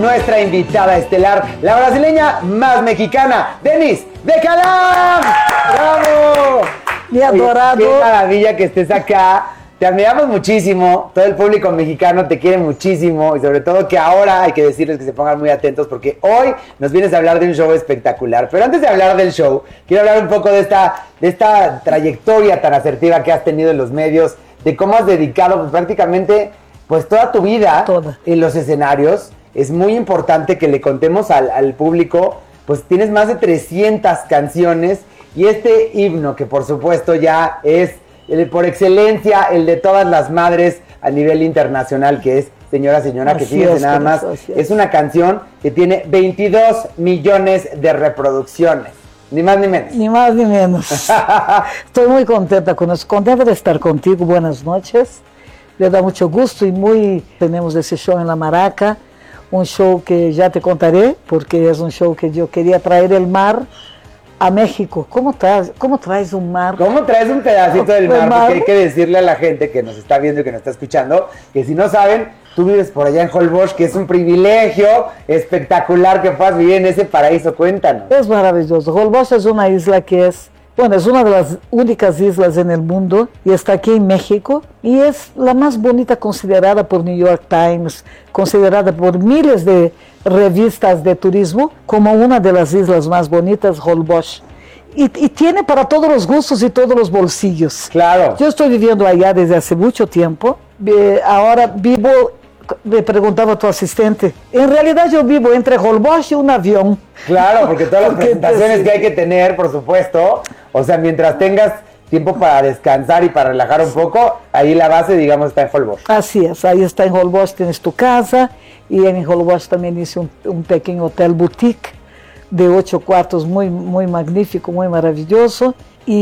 Nuestra invitada estelar, la brasileña más mexicana, Denise de Calam. ¡Bravo! Mi adorado. Oye, qué maravilla que estés acá. Te admiramos muchísimo, todo el público mexicano te quiere muchísimo y sobre todo que ahora hay que decirles que se pongan muy atentos porque hoy nos vienes a hablar de un show espectacular. Pero antes de hablar del show, quiero hablar un poco de esta trayectoria tan asertiva que has tenido en los medios, de cómo has dedicado pues, prácticamente pues, toda tu vida en los escenarios. Es muy importante que le contemos al público, pues tienes más de 300 canciones y este himno que por supuesto ya es por excelencia el de todas las madres a nivel internacional, que es Señora, Señora, que fíjense nada más, es una canción que tiene 22 millones de reproducciones, ni más ni menos. Ni más ni menos. Estoy muy contenta con eso, contenta de estar contigo, buenas noches, me da mucho gusto y tenemos ese show en La Maraca, un show que ya te contaré, porque es un show que yo quería traer el mar a México. ¿Cómo traes un mar? ¿Cómo traes un pedacito del mar? Porque hay que decirle a la gente que nos está viendo y que nos está escuchando, que si no saben, tú vives por allá en Holbox, que es un privilegio espectacular que puedas vivir en ese paraíso. Cuéntanos. Es maravilloso. Holbox es una isla que es una de las únicas islas en el mundo y está aquí en México y es la más bonita, considerada por New York Times, considerada por miles de revistas de turismo como una de las islas más bonitas, Holbox. Y tiene para todos los gustos y todos los bolsillos. Claro. Yo estoy viviendo allá desde hace mucho tiempo. Ahora vivo, me preguntaba tu asistente, en realidad yo vivo entre Holbox y un avión. Claro, porque todas las presentaciones que hay que tener, por supuesto, o sea, mientras tengas tiempo para descansar y para relajar un poco, ahí la base, digamos, está en Holbox. Así es, ahí está en Holbox, tienes tu casa, y en Holbox también hice un pequeño hotel boutique de 8 cuartos, muy, muy magnífico, muy maravilloso,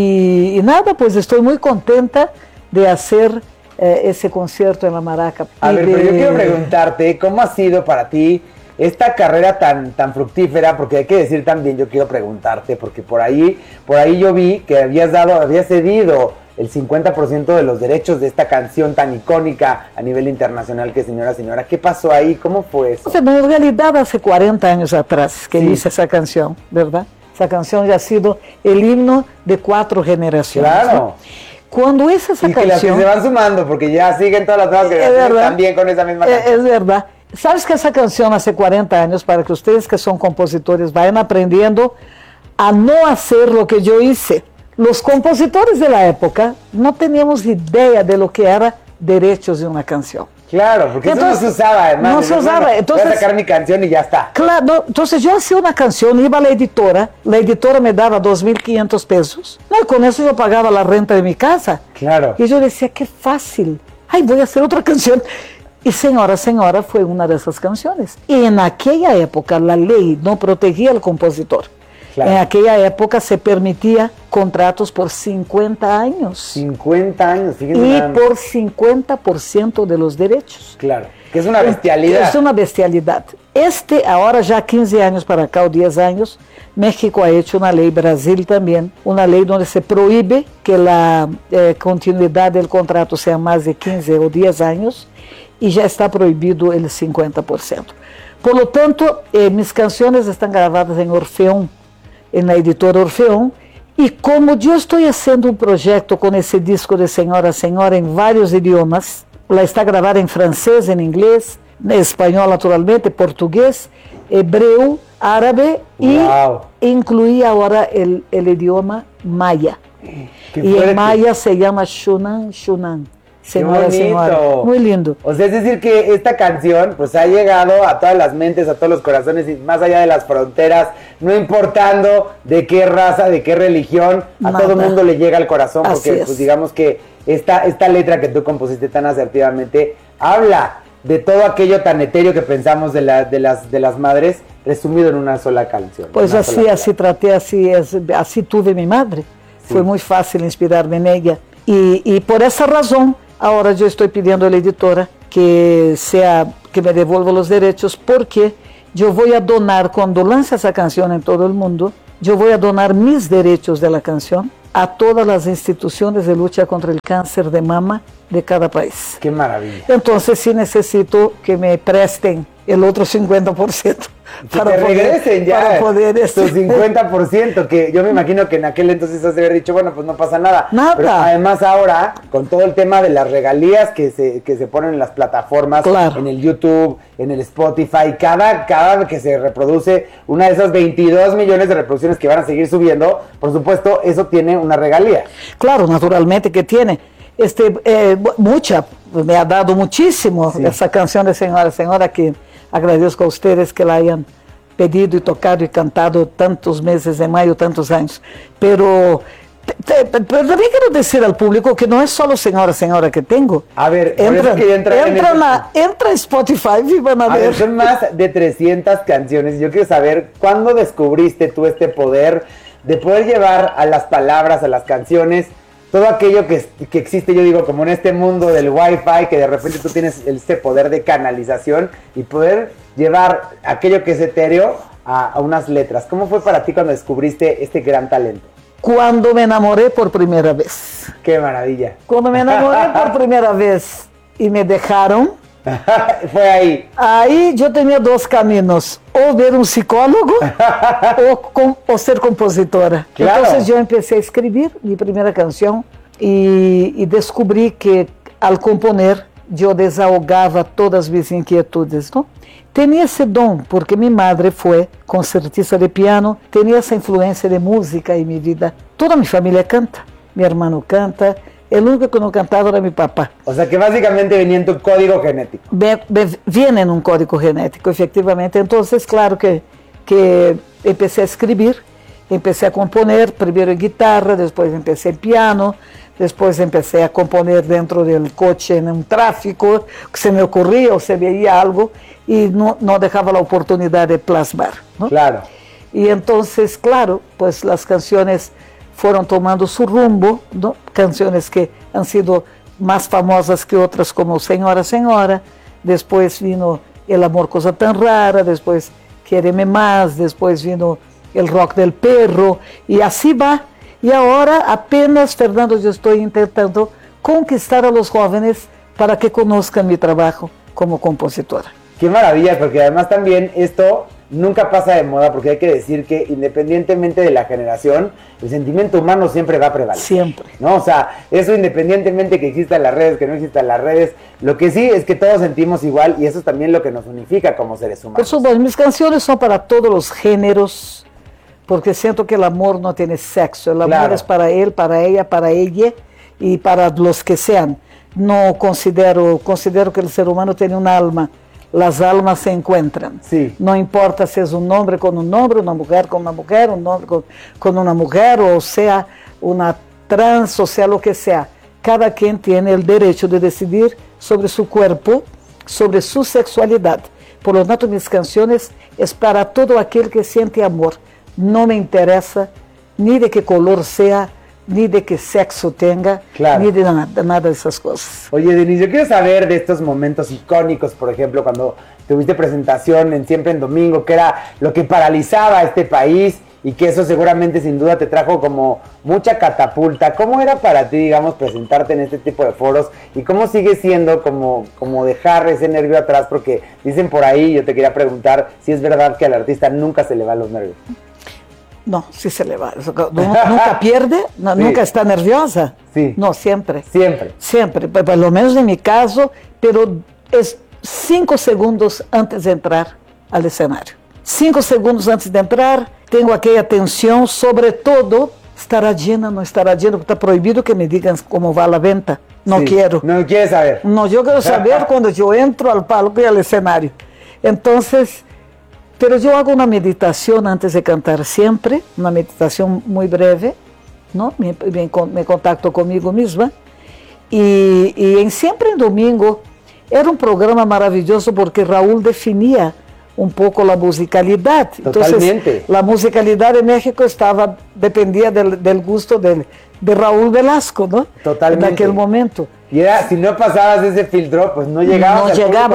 y nada, pues estoy muy contenta de hacer ese concierto en La Maraca. A ver, pero yo quiero preguntarte, ¿cómo ha sido para ti esta carrera tan fructífera? Porque hay que decir también, yo quiero preguntarte, porque por ahí yo vi que habías cedido el 50% de los derechos de esta canción tan icónica a nivel internacional que es Señora, Señora. ¿Qué pasó ahí? ¿Cómo fue eso? O sea, en realidad hace 40 años atrás que hice esa canción, ¿verdad? Esa canción ya ha sido el himno de 4 generaciones. Claro. ¿No? Cuando hice esa canción... Y que las que se van sumando, porque ya siguen todas las nuevas generaciones también con esa misma canción. Es verdad. ¿Sabes que esa canción hace 40 años, para que ustedes que son compositores vayan aprendiendo a no hacer lo que yo hice? Los compositores de la época no teníamos idea de lo que era derechos de una canción. Claro, porque entonces, eso no se usaba, además. No se usaba. Entonces, voy a sacar mi canción y ya está. Claro, no, entonces yo hacía una canción, iba a la editora me daba 2.500 pesos. No, y con eso yo pagaba la renta de mi casa. Claro. Y yo decía, qué fácil. Ay, voy a hacer otra canción. Y Señora, Señora fue una de esas canciones. Y en aquella época la ley no protegía al compositor. Claro. En aquella época se permitía contratos por 50 años. 50 años, fíjense. Y por 50% de los derechos. Claro, que es una bestialidad. Es una bestialidad. Ahora ya 15 años para acá o 10 años, México ha hecho una ley, Brasil también, una ley donde se prohíbe que la continuidad del contrato sea más de 15 o 10 años y ya está prohibido el 50%. Por lo tanto, mis canciones están grabadas en Orfeón, en la editora Orfeón, y como yo estoy haciendo un proyecto con ese disco de Señora, Señora en varios idiomas, la está grabada en francés, en inglés, en español naturalmente, portugués, hebreo, árabe y incluí ahora el idioma maya. Y en maya se llama Shunan, Shunan. Señora, Señora. Muy lindo. O sea, es decir que esta canción pues ha llegado a todas las mentes, a todos los corazones y más allá de las fronteras, no importando de qué raza, de qué religión, a todo el mundo le llega al corazón, porque pues digamos que esta letra que tú compusiste tan asertivamente habla de todo aquello tan etéreo que pensamos de las madres, resumido en una sola canción. Pues así traté, así tuve mi madre. Sí. Fue muy fácil inspirarme en ella. Y por esa razón, ahora yo estoy pidiendo a la editora que me devuelva los derechos, porque yo voy a donar, cuando lance esa canción en todo el mundo, yo voy a donar mis derechos de la canción a todas las instituciones de lucha contra el cáncer de mama de cada país. ¡Qué maravilla! Entonces sí necesito que me presten el otro 50%. Que te regresen ya para poder tu 50%, que yo me imagino que en aquel entonces has de haber dicho, bueno, pues no pasa nada. Nada. Pero además ahora, con todo el tema de las regalías que se ponen en las plataformas, claro, en el YouTube, en el Spotify, cada que se reproduce una de esas 22 millones de reproducciones que van a seguir subiendo, por supuesto, eso tiene una regalía. Claro, naturalmente que tiene. Mucha, me ha dado muchísimo esa canción de Señora, que agradezco a ustedes que la hayan pedido y tocado y cantado tantos meses de mayo, tantos años. Pero también quiero decir al público que no es solo Señora que tengo. A ver, entra a Spotify y van a ver. Son más de 300 canciones. Yo quiero saber cuándo descubriste tú este poder de poder llevar a las palabras, a las canciones, todo aquello que existe, yo digo, como en este mundo del Wi-Fi, que de repente tú tienes este poder de canalización y poder llevar aquello que es etéreo a unas letras. ¿Cómo fue para ti cuando descubriste este gran talento? Cuando me enamoré por primera vez. ¡Qué maravilla! Cuando me enamoré por primera vez y me dejaron. Fue ahí. Ahí yo tenía dos caminos, o ver un psicólogo o ser compositora. Claro. Entonces yo empecé a escribir mi primera canción y descubrí que al componer yo desahogaba todas mis inquietudes, ¿no? Tenía ese don porque mi madre fue concertista de piano, tenía esa influencia de música en mi vida. Toda mi familia canta, mi hermano canta. El único que no cantaba era mi papá. O sea que básicamente venía en tu código genético. Viene en un código genético, efectivamente. Entonces, claro que empecé a escribir, empecé a componer, primero en guitarra, después empecé en piano, después empecé a componer dentro del coche en un tráfico, que se me ocurría o se veía algo y no dejaba la oportunidad de plasmar, ¿no? Claro. Y entonces, claro, pues las canciones fueron tomando su rumbo, ¿no? Canciones que han sido más famosas que otras, como Señora, después vino El amor cosa tan rara, después Quiéreme más, después vino El rock del perro, y así va. Y ahora apenas, Fernando, yo estoy intentando conquistar a los jóvenes para que conozcan mi trabajo como compositora. Qué maravilla, porque además también esto nunca pasa de moda, porque hay que decir que independientemente de la generación, el sentimiento humano siempre va a prevalecer. Siempre. ¿No? O sea, eso independientemente que existan las redes, que no existan las redes, lo que sí es que todos sentimos igual y eso es también lo que nos unifica como seres humanos. Por supuesto, mis canciones son para todos los géneros, porque siento que el amor no tiene sexo, el amor es para él, para ella y para los que sean. No considero que el ser humano tiene un alma. Las almas se encuentran. Sí. No importa si es un hombre con un hombre, una mujer con una mujer, un hombre con una mujer, o sea, una trans, o sea, lo que sea. Cada quien tiene el derecho de decidir sobre su cuerpo, sobre su sexualidad. Por lo tanto, mis canciones es para todo aquel que siente amor. No me interesa ni de qué color sea, ni de qué sexo tenga, ni de nada de esas cosas. Oye, Denise, yo quiero saber de estos momentos icónicos, por ejemplo, cuando tuviste presentación en Siempre en Domingo, que era lo que paralizaba a este país y que eso seguramente sin duda te trajo como mucha catapulta. ¿Cómo era para ti, digamos, presentarte en este tipo de foros y cómo sigue siendo como dejar ese nervio atrás? Porque dicen por ahí, yo te quería preguntar si es verdad que al artista nunca se le van los nervios. No, sí se le va. Nunca pierde, no, sí. Nunca está nerviosa. Sí. No, siempre. Siempre. Siempre, por lo menos en mi caso, pero es 5 segundos antes de entrar al escenario. 5 segundos antes de entrar, tengo aquella tensión, sobre todo, estará llena, no estará llena, porque está prohibido que me digan cómo va la venta. No quiero. No quieres saber. No, yo quiero saber cuando yo entro al palco y al escenario. Entonces, pero yo hago una meditación antes de cantar siempre, una meditación muy breve, ¿no? Me contacto conmigo misma. Y en Siempre en Domingo era un programa maravilloso porque Raúl definía un poco la musicalidad. Totalmente. Entonces, la musicalidad de México dependía del gusto de Raúl Velasco, ¿no? Totalmente. En aquel momento. Y era, si no pasabas ese filtro, pues no llegabas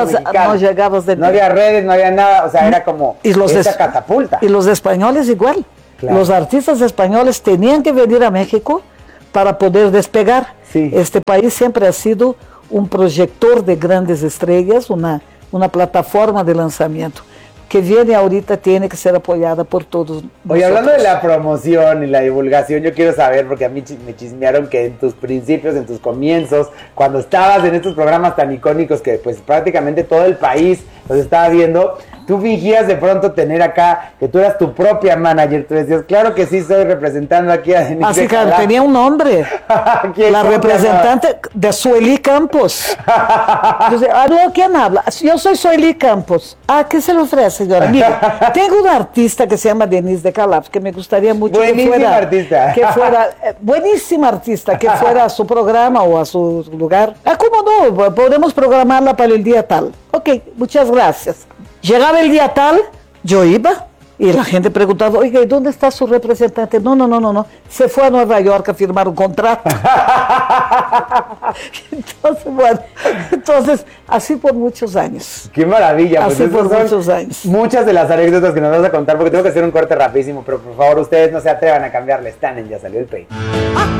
no había redes, no había nada, o sea, era como esa catapulta. Y los españoles igual. Claro. Los artistas españoles tenían que venir a México para poder despegar. Sí. Este país siempre ha sido un proyector de grandes estrellas, una una plataforma de lanzamiento que viene ahorita, tiene que ser apoyada por todos. Oye, hablando de la promoción y la divulgación, yo quiero saber, porque a mí me chismearon que en tus principios, en tus comienzos, cuando estabas en estos programas tan icónicos que pues prácticamente todo el país los estaba viendo, tú fingías de pronto tener acá, que tú eras tu propia manager, tú decías, claro que sí, estoy representando aquí a Denise. Así que tenía un nombre, la representante de Sueli Campos. Entonces, aló, ¿quién habla? Yo soy Sueli Campos. Ah, ¿qué se le ofrece, señora? Mira, tengo una artista que se llama Denise de Calaf, que me gustaría mucho buenísima artista. Buenísima artista, que fuera a su programa o a su lugar. Ah, ¿cómo no? Podemos programarla para el día tal. Ok, muchas gracias. Llegaba el día tal, yo iba y la gente preguntaba, oiga, ¿y dónde está su representante? No, se fue a Nueva York a firmar un contrato. Entonces, así por muchos años. ¡Qué maravilla! Así por muchos años. Muchas de las anécdotas que nos vas a contar, porque tengo que hacer un corte rapidísimo, pero por favor ustedes no se atrevan a cambiarle, están en Ya Salió el Peine.